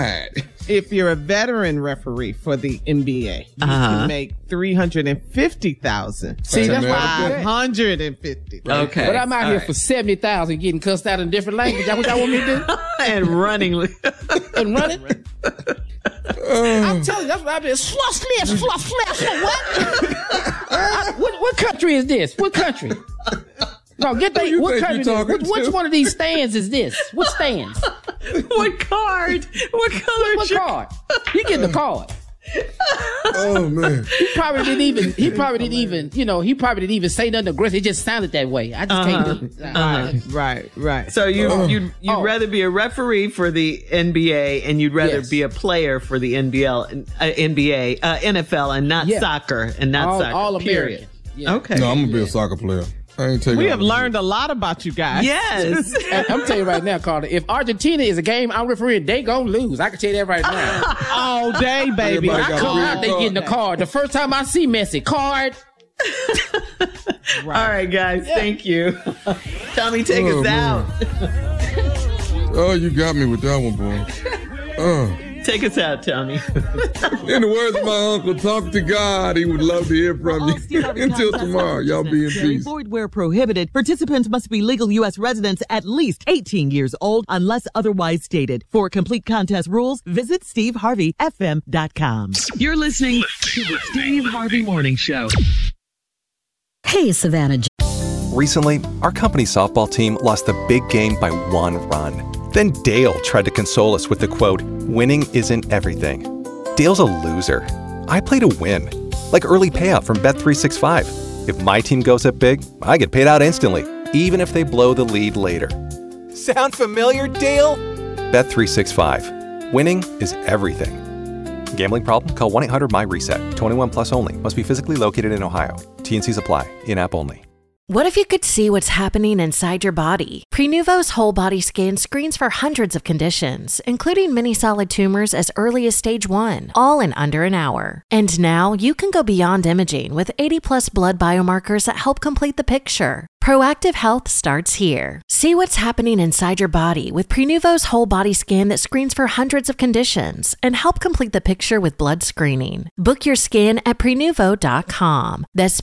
God. If you're a veteran referee for the NBA, you can make $350,000. See, that's $550,000. Okay. But I'm out here for $70,000 getting cussed out in different language. That's what y'all want me to do? And running. And running? I'm telling you, that's what I've been. What country is this? What country? No, get that. What country? Which one of these stands is this? What stands? What card? What color? What card? He getting the card. Oh man. He probably didn't even say nothing aggressive. It just sounded that way. I just can't do it. Right. So you'd rather be a referee for the NBA and you'd rather be a player for the NFL and not soccer and not soccer. All period. American. Yeah. Okay. No, I'm gonna be a soccer player. We have learned a lot about you guys. Yes. I'm telling you right now, Carter, if Argentina is a game I'm refereeing, they gonna lose. I can tell you that right now. All day, baby. I come out, they getting the card. The first time I see Messi, card. All right, guys. Thank you. Tommy, take us out. Oh, you got me with that one, boy. Take us out, Tommy. In the words of my uncle, talk to God. He would love to hear from you. Until tomorrow, y'all be in peace. Void where prohibited. Participants must be legal U.S. residents at least 18 years old unless otherwise stated. For complete contest rules, visit SteveHarveyFM.com. You're listening to the Steve Harvey Morning Show. Hey, Savannah. Recently, our company's softball team lost the big game by 1 run. Then Dale tried to console us with the quote, "Winning isn't everything." Dale's a loser. I play to win. Like early payout from Bet365. If my team goes up big, I get paid out instantly, even if they blow the lead later. Sound familiar, Dale? Bet365. Winning is everything. Gambling problem? Call 1-800-MY-RESET. 21 plus only. Must be physically located in Ohio. T&Cs apply. In-app only. What if you could see what's happening inside your body? Prenuvo's whole body scan screens for hundreds of conditions, including many solid tumors as early as stage 1, all in under an hour. And now you can go beyond imaging with 80+ blood biomarkers that help complete the picture. Proactive health starts here. See what's happening inside your body with Prenuvo's whole body scan that screens for hundreds of conditions and help complete the picture with blood screening. Book your scan at Prenuvo.com. That's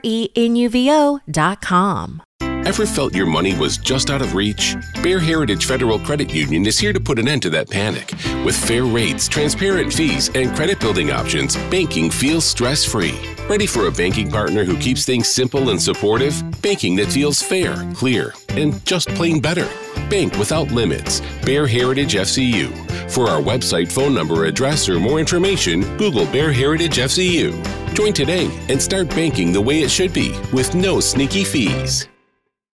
Prenuvo.com. Ever felt your money was just out of reach? Bear Heritage Federal Credit Union is here to put an end to that panic. With fair rates, transparent fees, and credit building options, banking feels stress-free. Ready for a banking partner who keeps things simple and supportive? Banking that feels fair, clear, and just plain better. Bank without limits. Bear Heritage FCU. For our website, phone number, address, or more information, Google Bear Heritage FCU. Join today and start banking the way it should be with no sneaky fees.